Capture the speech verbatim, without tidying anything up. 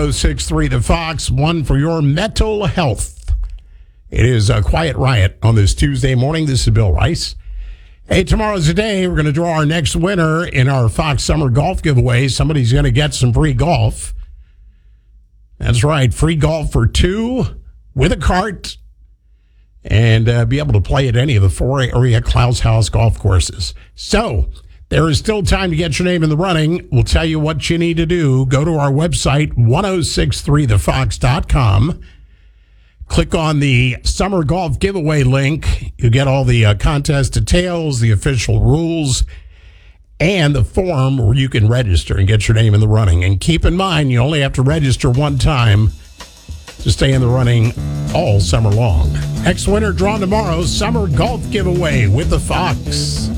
oh six point three The Fox, one for your mental health. It is a quiet riot on this Tuesday morning. This is Bill Rice. Hey, tomorrow's the day. We're going to draw our next winner in our Fox Summer Golf Giveaway. Somebody's going to get some free golf. That's right, free golf for two with a cart and uh, be able to play at any of the four area Klaus House golf courses. So there is still time to get your name in the running. We'll tell you what you need to do. Go to our website, ten sixty-three the fox dot com. Click on the Summer Golf Giveaway link. You get all the uh, contest details, the official rules, and the form where you can register and get your name in the running. And keep in mind, you only have to register one time to stay in the running all summer long. Next winner drawn tomorrow, Summer Golf Giveaway with the Fox.